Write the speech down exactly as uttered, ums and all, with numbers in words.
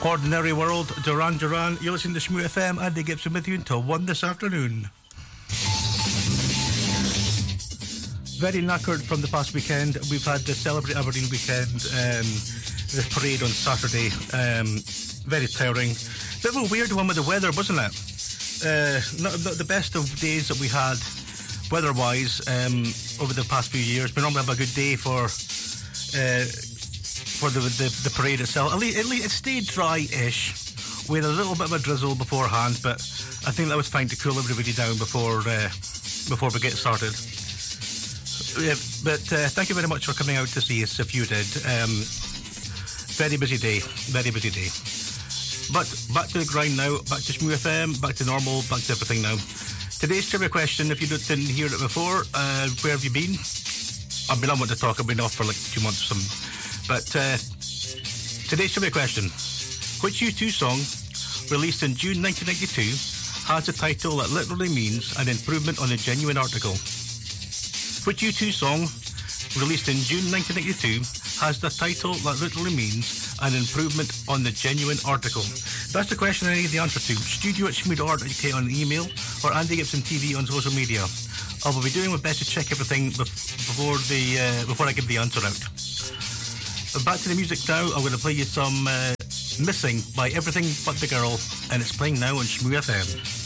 Ordinary World, Duran Duran. You're listening to Shmoo F M. Andy Gibson with you until one this afternoon. Very knackered from the past weekend. We've had the Celebrate Aberdeen weekend, um, the parade on Saturday. Um, very tiring. Bit of a weird one with the weather, wasn't it? Uh, not, not the best of days that we had weather-wise um, over the past few years. We normally have a good day for uh, for the, the the parade itself. At least, at least it stayed dry-ish. We had a little bit of a drizzle beforehand, but I think that was fine to cool everybody down before uh, before we get started. Yeah, but uh, thank you very much for coming out to see us if you did. Um, very busy day, very busy day. But back to the grind now, back to Shmoo F M, back to normal, back to everything now. Today's trivia question, if you didn't hear it before, uh, where have you been? I've been on with the talk, I've been off for like two months or something. But uh, today's trivia question, which U two song, released in June nineteen ninety-two, has a title that literally means an improvement on a genuine article? Which U two song, released in June nineteen ninety-two, has the title that literally means an improvement on the genuine article? That's the question I need the answer to. Studio at shmoo dot org dot U K on the email, or Andy Gibson T V on social media. I will be doing my best to check everything before the uh, before I give the answer out. But back to the music now. I'm going to play you some uh, Missing by Everything But the Girl, and it's playing now on Shmoo F M.